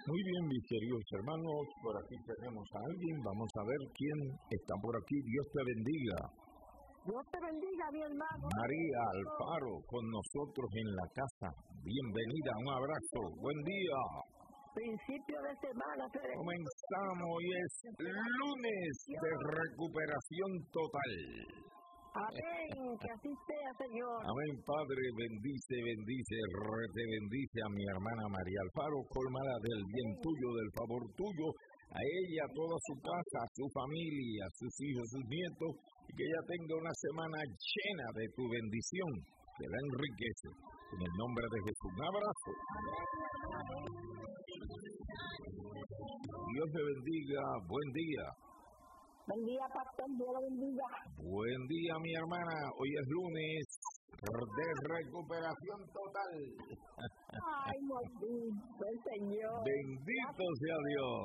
Muy bien, mis queridos hermanos, por aquí tenemos a alguien, vamos a ver quién está por aquí. Dios te bendiga. Dios te bendiga, mi hermano. María Alfaro, con nosotros en la casa. Bienvenida, un abrazo, buen día. Principio de semana. Comenzamos, hoy es lunes de recuperación total. Amén, que así sea, Señor. Amén, Padre, bendice, te bendice a mi hermana María Alfaro, cólmala del bien tuyo, del favor tuyo, a ella, a toda su casa, a su familia, a sus hijos, sus nietos, y que ella tenga una semana llena de tu bendición, que la enriquece. En el nombre de Jesús, un abrazo. Dios te bendiga, buen día. Buen día, pastor, Dios lo bendiga. Buen día, mi hermana. Hoy es lunes de recuperación total. Ay, maldito el Señor. Bendito sea Dios.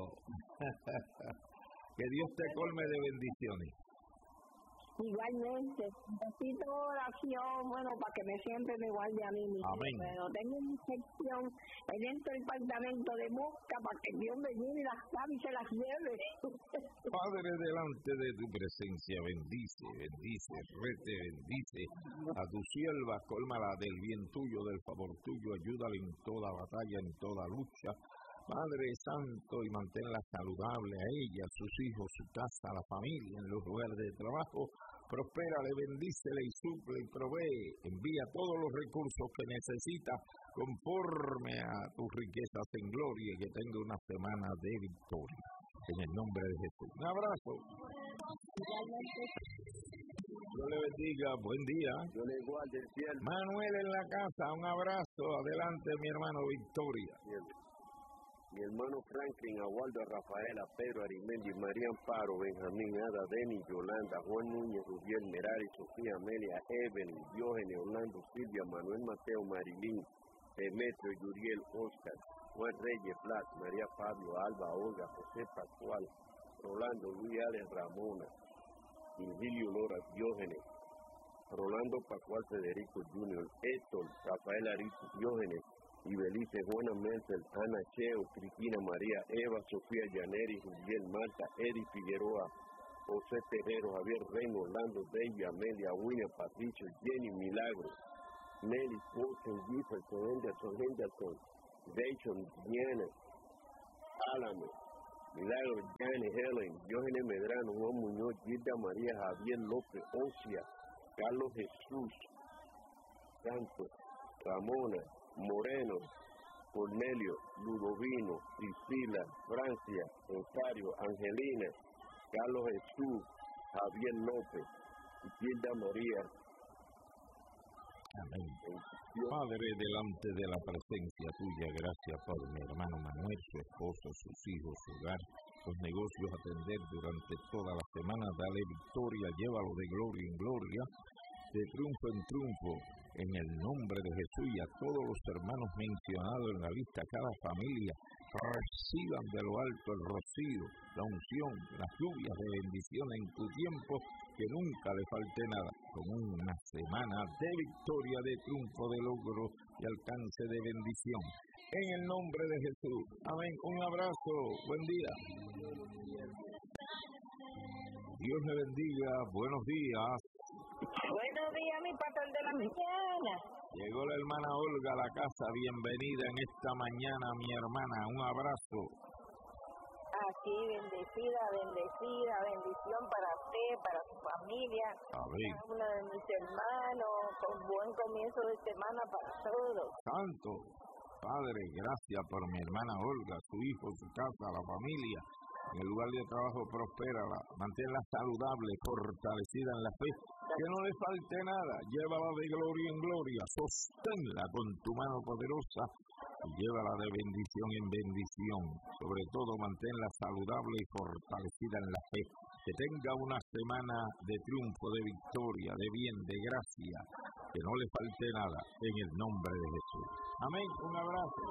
Que Dios te colme de bendiciones. Igualmente, necesito oración, bueno, para que me siempre me guarde a mí mismo. Amén. Pero tengo una infección en este departamento de mosca para que Dios me lleve y las sabe y se las lleve. Padre, delante de tu presencia, bendice, bendice a tu sierva, cólmala del bien tuyo, del favor tuyo, ayúdale en toda batalla, en toda lucha. Padre Santo, y manténla saludable a ella, a sus hijos, su casa, a la familia, en los lugares de trabajo. Prospérale, bendícele y suple y provee. Envía todos los recursos que necesita conforme a tus riquezas en gloria y que tenga una semana de victoria. En el nombre de Jesús. Un abrazo. Dios le bendiga, buen día. Dios le guarde el cielo. Manuel en la casa, un abrazo. Adelante, mi hermano Victoria. Mi hermano Franklin, Agualdo, Rafaela, Pedro, Arimendi, María Amparo, Benjamín, Ada, Deni, Yolanda, Juan Núñez, Rubiel, Merari, Sofía, Amelia, Evelyn, Diógenes, Orlando, Silvia, Manuel Mateo, Marilín, Demetrio, Yuriel, Oscar, Juan Reyes, Blas, María Pablo, Alba, Olga, José Pascual, Rolando, Luis Alex, Ramona, Virgilio Lora, Diógenes, Rolando Pascual, Federico Junior, Héctor, Rafael Aristo, Diógenes, Ibelice, Juana Mercel, Ana Cheo, Cristina María, Eva, Sofía Yaneri, Juliel, Marta, Eddie Figueroa, José Terrero, Javier Reyno, Orlando, Debbie, Amelia, William, Patricio, Jenny, Milagro, Nelly, Wilson, Jefferson, Henderson, Dayton, Diana, Álamo, Milagro, Jane, Helen, Diógenes Medrano, Juan Muñoz, Gilda María, Javier López, Ocia, Carlos Jesús, Santos, Ramona, Moreno, Cornelio, Ludovino, Priscila, Francia, Rosario, Angelina, Carlos Jesús, Javier López, Gilda María. Amén. Padre, delante de la presencia tuya, gracias por mi hermano Manuel, su esposo, sus hijos, su hogar, los negocios a atender durante toda la semana. Dale victoria, llévalo de gloria en gloria, de triunfo en triunfo, en el nombre de Jesús. Y a todos los hermanos mencionados en la lista, cada familia, reciban de lo alto el rocío, la unción, las lluvias de bendición en tu tiempo, que nunca le falte nada, con una semana de victoria, de triunfo, de logro y alcance de bendición. En el nombre de Jesús. Amén. Un abrazo. Buen día. Dios le bendiga. Buenos días. Buenos días, mi pastor de la mañana. Llegó la hermana Olga a la casa. Bienvenida en esta mañana, mi hermana. Un abrazo. Aquí, bendición para usted, para su familia, Amén. para uno de mis hermanos, con buen comienzo de semana para todos. Santo Padre, gracias por mi hermana Olga, su hijo, su casa, la familia. En el lugar de trabajo, prospérala, manténla saludable, fortalecida en la fe, que no le falte nada, llévala de gloria en gloria, sosténla con tu mano poderosa y llévala de bendición en bendición. Sobre todo, manténla saludable y fortalecida en la fe, que tenga una semana de triunfo, de victoria, de bien, de gracia, que no le falte nada, en el nombre de Jesús. Amén, un abrazo.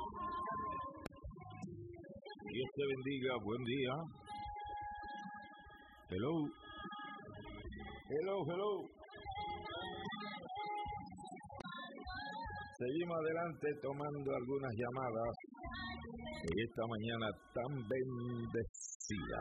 Dios te bendiga, buen día. Hello. Seguimos adelante tomando algunas llamadas. en esta mañana tan bendecida.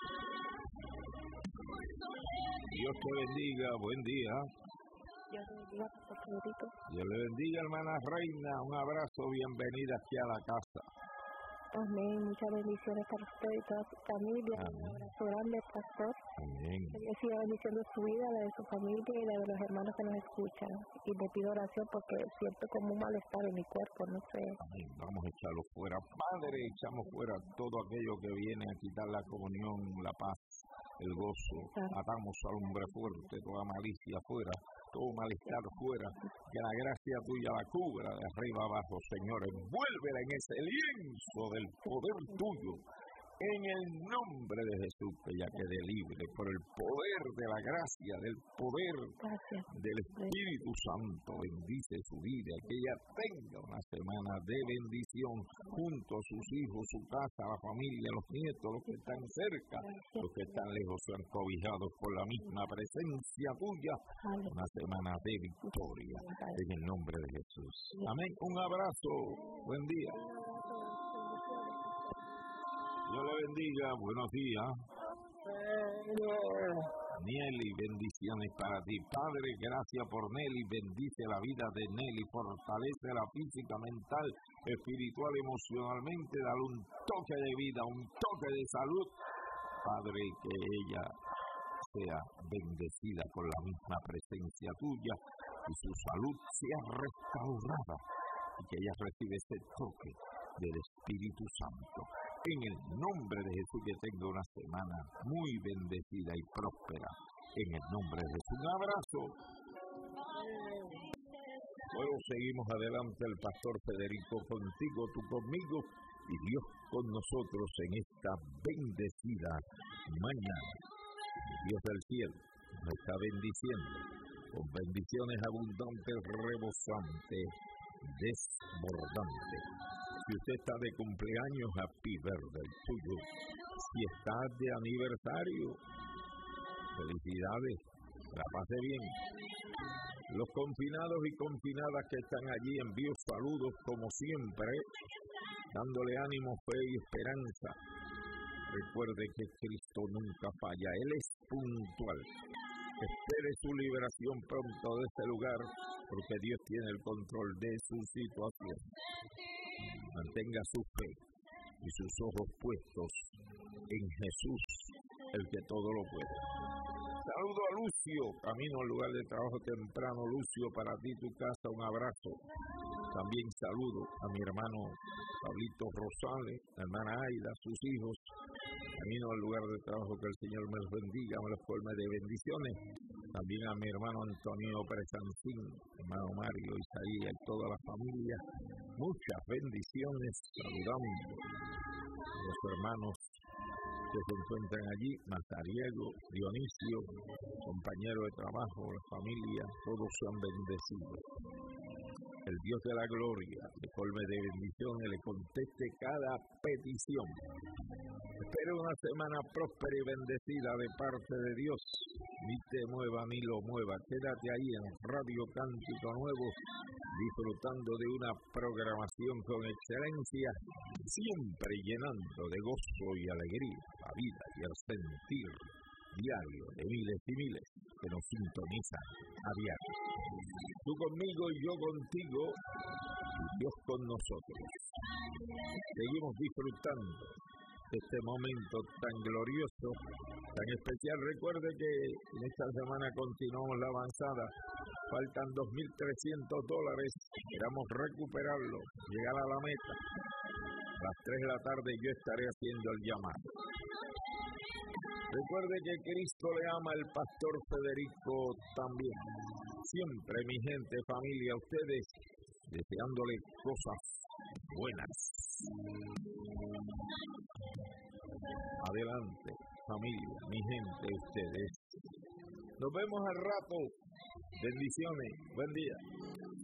Dios te bendiga, buen día. Dios te bendiga, Pastor Federico. Dios le bendiga, hermana Reina, un abrazo, bienvenida aquí a la casa. Amén, muchas bendiciones para usted y toda su familia. Amén. Un abrazo grande, Pastor. Amén. Que Dios siga bendiciendo su vida, la de su familia y la de los hermanos que nos escuchan. Y le pido oración porque siento como un malestar en mi cuerpo, no sé. Amén. Vamos a echarlo fuera. Padre, echamos fuera todo aquello que viene a quitar la comunión, la paz, el gozo. Atamos al hombre fuerte, toda malicia fuera, todo malestar fuera. Que la gracia tuya la cubra de arriba abajo, Señor. Envuélvela en ese lienzo del poder tuyo. En el nombre de Jesús, que ella quede libre por el poder de la gracia, del poder del Espíritu Santo. Bendice su vida, que ella tenga una semana de bendición junto a sus hijos, su casa, la familia, los nietos, los que están cerca, los que están lejos, sean cobijados por la misma presencia tuya. Una semana de victoria, en el nombre de Jesús. Amén. Un abrazo. Buen día. Dios le bendiga, buenos días. Nelly, bendiciones para ti. Padre, gracias por Nelly, bendice la vida de Nelly, fortalécela física, mental, espiritual, emocionalmente, dale un toque de vida, un toque de salud. Padre, que ella sea bendecida por la misma presencia tuya y su salud sea restaurada y que ella reciba ese toque del Espíritu Santo. En el nombre de Jesús, que tenga una semana muy bendecida y próspera. En el nombre de Jesús. Un abrazo. Luego seguimos adelante, el Pastor Federico contigo, tú conmigo y Dios con nosotros en esta bendecida mañana. Dios del cielo nos está bendiciendo con bendiciones abundantes, rebosantes, desbordantes. Si usted está de cumpleaños, happy birthday tuyo. Si está de aniversario, felicidades, la pase bien. Los confinados y confinadas que están allí, envío saludos como siempre, dándole ánimo, fe y esperanza. Recuerde que Cristo nunca falla, Él es puntual. Espere su liberación pronto de este lugar, porque Dios tiene el control de su situación. Mantenga su fe y sus ojos puestos en Jesús, el que todo lo puede. Saludo a Lucio, camino al lugar de trabajo temprano. Lucio, para ti, tu casa, un abrazo. También saludo a mi hermano Pablito Rosales, la hermana Aida, sus hijos. Camino al lugar de trabajo, que el Señor me los bendiga, me los colme de bendiciones. También a mi hermano Antonio Presantín, hermano Mario, Isaías y toda la familia. Muchas bendiciones, saludamos a los hermanos que se encuentran allí, Mazariego, Dionisio, compañero de trabajo, la familia, todos sean bendecidos. El Dios de la gloria le colme de bendiciones, le conteste cada petición. Espero una semana próspera y bendecida de parte de Dios. Ni te mueva ni lo mueva. Quédate ahí en Radio Cántico Nuevo, disfrutando de una programación con excelencia, siempre llenando de gozo y alegría la vida y el sentir diario de miles y miles que nos sintonizan a diario. Tú conmigo y yo contigo, y Dios con nosotros. Seguimos disfrutando de este momento tan glorioso, tan especial. Recuerde que en esta semana continuamos la avanzada. Faltan $2,300. Esperamos recuperarlo, llegar a la meta. A las 3 de la tarde yo estaré haciendo el llamado. Recuerde que Cristo le ama, el Pastor Federico también. Siempre, mi gente, familia, a ustedes, deseándole cosas buenas. Adelante, familia, mi gente, ustedes. Nos vemos al rato. Bendiciones. Buen día.